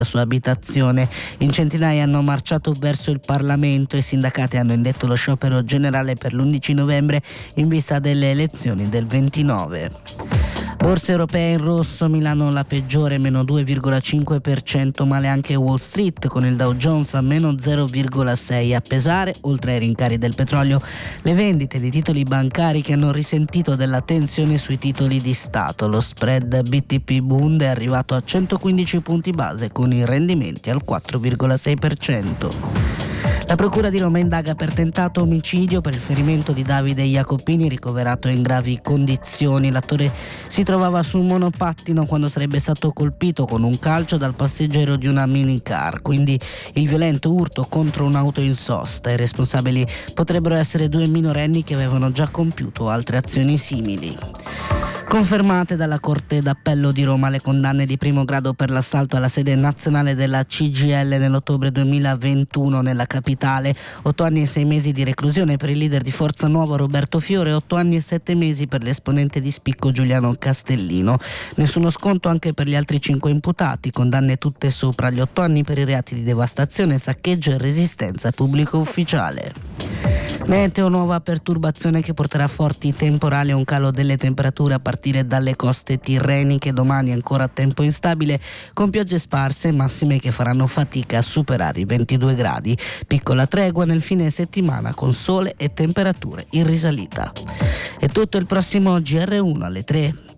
la sua abitazione. In centinaia hanno marciato verso il Parlamento e i sindacati hanno indetto lo sciopero generale per l'11 novembre in vista delle elezioni del 29. Borse europee in rosso, Milano la peggiore, meno 2,5%, male anche Wall Street con il Dow Jones a meno 0,6%. A pesare, oltre ai rincari del petrolio, le vendite di titoli bancari che hanno risentito della tensione sui titoli di Stato. Lo spread BTP Bund è arrivato a 115 punti base con i rendimenti al 4,6%. La Procura di Roma indaga per tentato omicidio per il ferimento di Davide Jacopini, ricoverato in gravi condizioni. L'attore si trovava sul monopattino quando sarebbe stato colpito con un calcio dal passeggero di una minicar, quindi il violento urto contro un'auto in sosta. I responsabili potrebbero essere 2 minorenni che avevano già compiuto altre azioni simili. Confermate dalla Corte d'Appello di Roma le condanne di primo grado per l'assalto alla sede nazionale della CGIL nell'ottobre 2021 nella capitale. 8 anni e 6 mesi di reclusione per il leader di Forza Nuova Roberto Fiore, 8 anni e 7 mesi per l'esponente di spicco Giuliano Castellino. Nessuno sconto anche per gli altri 5 imputati, condanne tutte sopra gli 8 anni per i reati di devastazione, saccheggio e resistenza pubblico ufficiale. Meteo, nuova perturbazione che porterà forti temporali e un calo delle temperature a partire dalle coste tirreniche. Domani ancora tempo instabile con piogge sparse e massime che faranno fatica a superare i 22 gradi. Piccola tregua nel fine settimana con sole e temperature in risalita. È tutto, il prossimo GR1 alle 3.